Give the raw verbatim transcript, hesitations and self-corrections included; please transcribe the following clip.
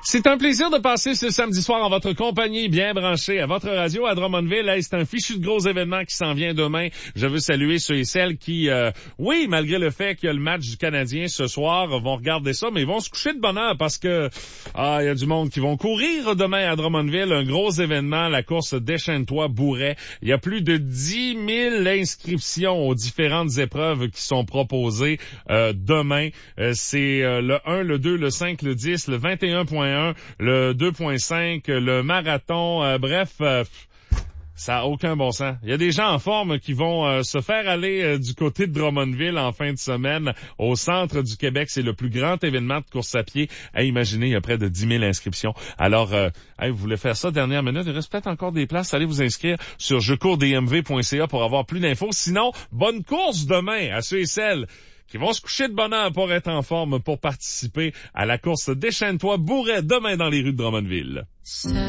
C'est un plaisir de passer ce samedi soir en votre compagnie, bien branchée à votre radio à Drummondville. Hey, c'est un fichu de gros événement qui s'en vient demain. Je veux saluer ceux et celles qui, euh, oui, malgré le fait qu'il y a le match du Canadien ce soir, vont regarder ça, mais ils vont se coucher de bonne heure parce que ah, il y a du monde qui vont courir demain à Drummondville. Un gros événement, la course Deschênes-toi-Bourret. Il y a plus de dix mille inscriptions aux différentes épreuves qui sont proposées euh, demain. Euh, c'est euh, le un, le deux, le cinq, le dix, le vingt et un point un, le deux point cinq, le marathon, euh, bref, euh, ça a aucun bon sens. Il y a des gens en forme qui vont euh, se faire aller euh, du côté de Drummondville en fin de semaine au centre du Québec. C'est le plus grand événement de course à pied. Hey, imaginez, il y a près de dix mille inscriptions. Alors, euh, hey, vous voulez faire ça dernière minute? Il reste peut-être encore des places. Allez vous inscrire sur je cours d m v point c a pour avoir plus d'infos. Sinon, bonne course demain à ceux et celles qui vont se coucher de bonne heure pour être en forme pour participer à la course Deschênes-toi-Bourret demain dans les rues de Drummondville.